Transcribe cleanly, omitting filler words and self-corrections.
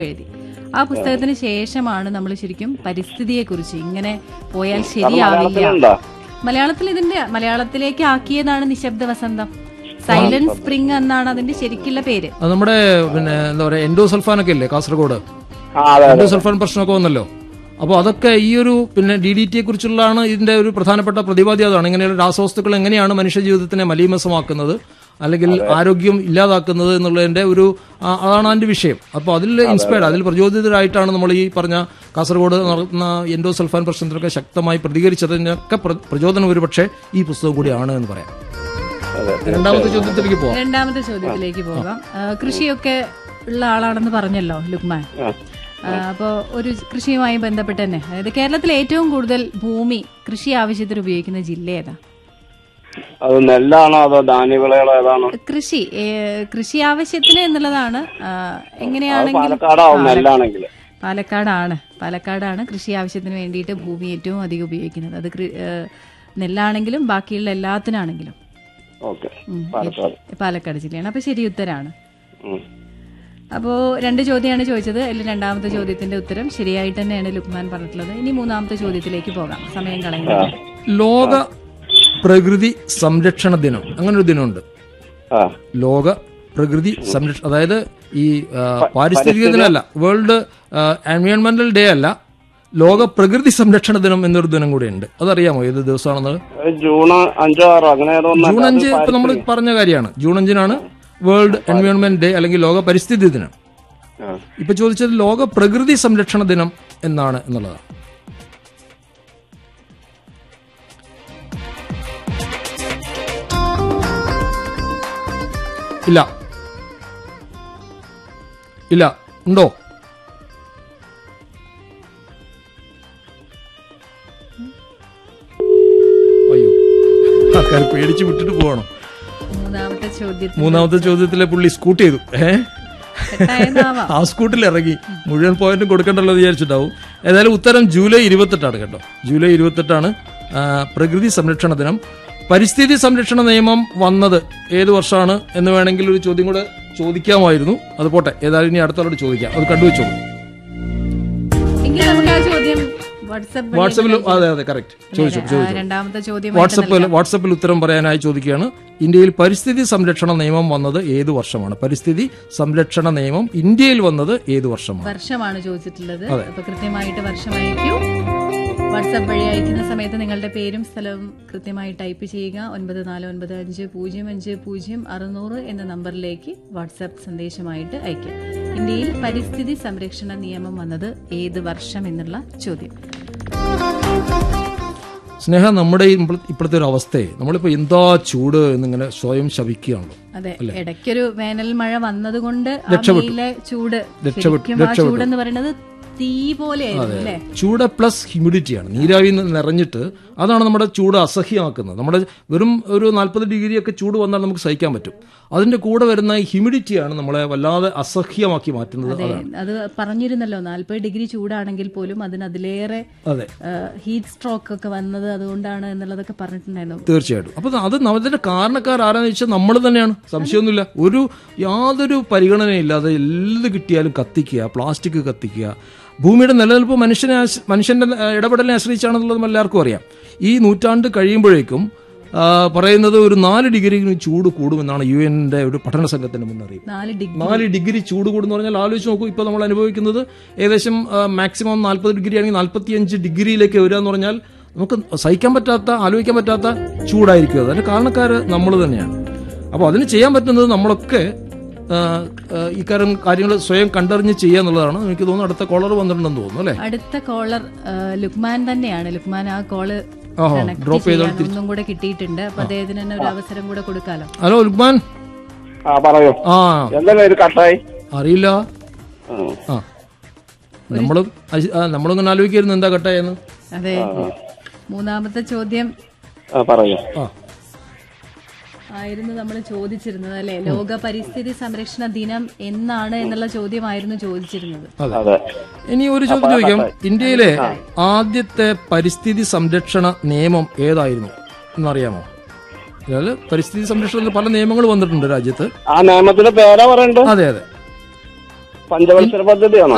എഴുതി. ആ പുസ്തകത്തിന് ശേഷമാണ് നമ്മൾ ശരിക്കും പരിസ്ഥിതിയെക്കുറിച്ച് ഇങ്ങനെ പോയാൽ ശരിയാവില്ല. മലയാളത്തിൽ മലയാളത്തിലേക്ക് ആക്കിയതാണ് നിശബ്ദ വസന്തം. സൈലന്റ് സ്പ്രിംഗ് എന്നാണ് അതിന്റെ ശരിക്കുള്ള പേര്. നമ്മുടെ പിന്നെ എന്താ പറയാ എൻഡോസൾഫാനൊക്കെ ഇല്ലേ കാസർഗോഡ്, എൻഡോസൾഫാൻ പ്രശ്നമൊക്കെ വന്നല്ലോ. അപ്പോൾ അതൊക്കെ ഈ ഒരു പിന്നെ DDT കുറിച്ചുള്ളതാണ് ഇതിന്റെ ഒരു പ്രധാനപ്പെട്ട പ്രതിപാദ്യം. അതാണ് ഇങ്ങനെയുള്ള രാസവസ്തുക്കൾ എങ്ങനെയാണ് മനുഷ്യ ജീവിതത്തിനെ മലീമസമാക്കുന്നത് അല്ലെങ്കിൽ ആരോഗ്യം ഇല്ലാതാക്കുന്നത് എന്നുള്ളതിന്റെ ഒരു അതാണ് അതിന്റെ വിഷയം. അപ്പോൾ അതിൽ ഇൻസ്പയർഡ്, അതിൽ പ്രചോദിതരായിട്ടാണ് നമ്മൾ ഈ പറഞ്ഞ കാസർഗോഡ് നടത്തുന്ന എൻഡോസൾഫാൻ പ്രശ്നത്തിനൊക്കെ ശക്തമായി പ്രതികരിച്ചതിനൊക്കെ പ്രചോദനം ഒരുപക്ഷെ ഈ പുസ്തകം കൂടിയാണ് എന്ന് പറയാം. രണ്ടാമത്തെ ചോദ്യത്തിലേക്ക് പോകാം. കൃഷിയൊക്കെ ഉള്ള ആളാണെന്ന് പറഞ്ഞല്ലോ ലുക്മാൻ. അപ്പോ ഒരു കൃഷിയുമായി ബന്ധപ്പെട്ട് തന്നെ, അതായത് കേരളത്തിലെ ഏറ്റവും കൂടുതൽ ഭൂമി കൃഷി ആവശ്യത്തിന് ഉപയോഗിക്കുന്ന ജില്ല ഏതാ? അത് നെല്ലാണോ അതോ ധാന്യവിളകളോ ഏതാണോ? കൃഷി ആവശ്യത്തിന് എന്നുള്ളതാണ്. എങ്ങനെയാണെങ്കിൽ പാലക്കാടാണ് കൃഷി ആവശ്യത്തിന് വേണ്ടിയിട്ട് ഭൂമി ഏറ്റവും അധികം ഉപയോഗിക്കുന്നത്. അത് നെല്ലാണെങ്കിലും ബാക്കിയുള്ള എല്ലാത്തിനാണെങ്കിലും പാലക്കാട് ജില്ലയാണ്. അപ്പൊ ശരി ഉത്തരാണ്. അപ്പോ 2 ചോദ്യമാണ് ചോദിച്ചത്. അതിൽ രണ്ടാമത്തെ ചോദ്യത്തിന്റെ ഉത്തരം ശരിയായിട്ട് തന്നെയാണ് ലുക്മാൻ പറഞ്ഞിട്ടുള്ളത്. ഇനി മൂന്നാമത്തെ ചോദ്യത്തിലേക്ക് പോകാം, സമയം കളയുന്നത്. ലോക പ്രകൃതി സംരക്ഷണ ദിനം, അങ്ങനൊരു ദിനമുണ്ട്. ലോക പ്രകൃതി സംരക്ഷണ, അതായത് ഈ പാരിസ്ഥിതിക ദിനമല്ല, വേൾഡ് എൻവയോൺമെന്റൽ ഡേ അല്ല, ലോക പ്രകൃതി സംരക്ഷണ ദിനം എന്നൊരു ദിനം കൂടെയുണ്ട്. അതറിയാമോ ഏത് ദിവസമാണെന്നത്? ജൂൺ 5 ഇപ്പൊ നമ്മൾ പറഞ്ഞ കാര്യമാണ്. ജൂൺ 5 വേൾഡ് എൻവയോൺമെന്റ് ഡേ അല്ലെങ്കിൽ ലോക പരിസ്ഥിതി ദിനം. ഇപ്പൊ ചോദിച്ചത് ലോക പ്രകൃതി സംരക്ഷണ ദിനം എന്നാണ് എന്നുള്ളതാണ്. ഇല്ല ഉണ്ടോ? അയ്യോ, ആൾക്കാർ പേടിച്ച് വിട്ടിട്ട് പോകണം. മൂന്നാമത്തെ ചോദ്യത്തിലെ പുള്ളി സ്കൂട്ട് ചെയ്തു. ആ സ്കൂട്ടിൽ ഇറങ്ങി മുഴുവൻ പോയിന്റും കൊടുക്കണ്ടല്ലോ എന്ന് വിചാരിച്ചിട്ടാവും. ഏതായാലും ഉത്തരം ജൂലൈ 28 കേട്ടോ. ജൂലൈ 28 പ്രകൃതി സംരക്ഷണ ദിനം. പരിസ്ഥിതി സംരക്ഷണ നിയമം വന്നത് ഏത് വർഷമാണ് എന്ന് വേണമെങ്കിൽ ഒരു ചോദ്യം കൂടെ ചോദിക്കാമായിരുന്നു. അത് പോട്ടെ, ഏതായാലും ഇനി അടുത്തോട് ചോദിക്കാം, അത് കണ്ടുവെച്ചോളൂ. വാട്സപ്പിൽ അതെ കറക്റ്റ് ചോദിച്ചു. വാട്സപ്പിൽ ഉത്തരം പറയാനായി ചോദിക്കുകയാണ്. ഇന്ത്യയിൽ പരിസ്ഥിതി സംരക്ഷണ നിയമം വന്നത് ഏത് വർഷമാണ്? പരിസ്ഥിതി സംരക്ഷണ നിയമം ഇന്ത്യയിൽ വന്നത് ഏത് വർഷമാണ് ചോദിച്ചിട്ടുള്ളത്. അപ്പൊ കൃത്യമായിട്ട് വർഷം അയക്കൂ. വാട്സാപ്പ് വഴി അയക്കുന്ന സമയത്ത് നിങ്ങളുടെ പേരും സ്ഥലവും കൃത്യമായി ടൈപ്പ് ചെയ്യുക. 9495050600 എന്ന നമ്പറിലേക്ക് വാട്സാപ്പ് സന്ദേശമായിട്ട് അയക്കുക. ഇന്ത്യയിൽ പരിസ്ഥിതി സംരക്ഷണ നിയമം വന്നത് ഏത് വർഷം എന്നുള്ള ചോദ്യം. സ്നേഹ, നമ്മുടെ ഇപ്പോഴത്തെ ഒരു അവസ്ഥയെ നമ്മളിപ്പോ എന്താ ചൂട് എന്നിങ്ങനെ സ്വയം ശപിക്കുകയാണല്ലോ. അതെ, ഇടയ്ക്കൊരു വേനൽ മഴ വന്നതുകൊണ്ട് ചൂടെന്ന് പറയുന്നത് തീ പോലെയായിരുന്നു. ചൂട് പ്ലസ് ഹ്യൂമിഡിറ്റിയാണ്, നീരാവി നിറഞ്ഞിട്ട് അതാണ് നമ്മുടെ ചൂട് അസഹ്യമാക്കുന്നത്. നമ്മുടെ വെറും ഒരു 40 ഡിഗ്രി ഒക്കെ ചൂട് വന്നാൽ നമുക്ക് സഹിക്കാൻ പറ്റും. അതിന്റെ കൂടെ വരുന്ന ഹ്യൂമിഡിറ്റിയാണ് നമ്മളെ വല്ലാതെ അസഹ്യമാക്കി മാറ്റുന്നത്. അത് പറഞ്ഞിരുന്നല്ലോ, 40 ഡിഗ്രി ചൂടാണെങ്കിൽ പോലും അതിലേറെ ഹീറ്റ് സ്ട്രോക്ക് ഒക്കെ വന്നത് അതുകൊണ്ടാണ് എന്നുള്ളതൊക്കെ പറഞ്ഞിട്ടുണ്ടായിരുന്നു. തീർച്ചയായിട്ടും. അപ്പൊ അത് അതിന്റെ കാരണക്കാർ ആരാന്ന് വെച്ചാൽ നമ്മൾ തന്നെയാണ്, സംശയമൊന്നുമില്ല. യാതൊരു പരിഗണനയില്ലാതെ എന്ത് കിട്ടിയാലും കത്തിക്കുക, പ്ലാസ്റ്റിക് കത്തിക്കുക. ഭൂമിയുടെ നിലനിൽപ്പ് മനുഷ്യന്റെ ഇടപെടലിനെ ആശ്രയിച്ചാണെന്നുള്ളത് എല്ലാവർക്കും അറിയാം. ഈ നൂറ്റാണ്ട് കഴിയുമ്പോഴേക്കും പറയുന്നത് ഒരു 4 ഡിഗ്രി ചൂട് കൂടുമെന്നാണ് UN-ന്റെ ഒരു പഠന സംഘത്തിന്റെ മുന്നറിയിപ്പ്. 4 ഡിഗ്രി ചൂട് കൂടുമെന്ന് പറഞ്ഞാൽ ആലോചിച്ച് നോക്കൂ. ഇപ്പോൾ നമ്മൾ അനുഭവിക്കുന്നത് ഏകദേശം മാക്സിമം 40 ഡിഗ്രി ആണെങ്കിൽ 45 ഡിഗ്രിയിലേക്ക് വരിക എന്ന് പറഞ്ഞാൽ നമുക്ക് സഹിക്കാൻ പറ്റാത്ത, ആലോചിക്കാൻ പറ്റാത്ത ചൂടായിരിക്കും. അതിന്റെ കാരണക്കാർ നമ്മൾ തന്നെയാണ്. അപ്പോൾ അതിന് ചെയ്യാൻ പറ്റുന്നത് നമ്മളൊക്കെ കാര്യങ്ങൾ സ്വയം കണ്ടറിഞ്ഞ് ചെയ്യുക എന്നുള്ളതാണ്. എനിക്ക് തോന്നുന്നു അടുത്ത കോളർ വന്നിട്ടുണ്ടെന്ന് തോന്നുന്നു അല്ലേ? അടുത്ത കോളർ ലുക്മാൻ തന്നെയാണ്. ലുക്മാൻ ആ കോള് ഡ്രോപ്പ് ചെയ്താൽ ഒന്നും കൂടെ കിട്ടിയിട്ടുണ്ട്. അപ്പൊ അദ്ദേഹത്തിന് തന്നെ ഒരു അവസരം കൂടെ കൊടുക്കാലോ. ഹലോ ലുക്മാൻ. അറിയില്ല. നമ്മളിങ്ങനെ ആലോചിക്കായിരുന്നു എന്താ കട്ടായെന്ന്. അതെ, മൂന്നാമത്തെ ചോദ്യം ആയിരുന്നു നമ്മൾ ചോദിച്ചിരുന്നത് അല്ലെ? ലോക പരിസ്ഥിതി സംരക്ഷണ ദിനം എന്നാണ് എന്നുള്ള ചോദ്യമായിരുന്നു ചോദിച്ചിരുന്നത്. ഇനി ഒരു ചോദ്യം ചോദിക്കാം. ഇന്ത്യയിലെ ആദ്യത്തെ പരിസ്ഥിതി സംരക്ഷണ നിയമം ഏതായിരുന്നു എന്നറിയാമോ? പരിസ്ഥിതി സംരക്ഷണത്തിൽ പല നിയമങ്ങൾ വന്നിട്ടുണ്ട് രാജ്യത്ത്. ആ നിയമത്തിന്റെ പേരാ പറയണ്ടോ? അതെ അതെ, പഞ്ചവത്സര പദ്ധതിയാണോ?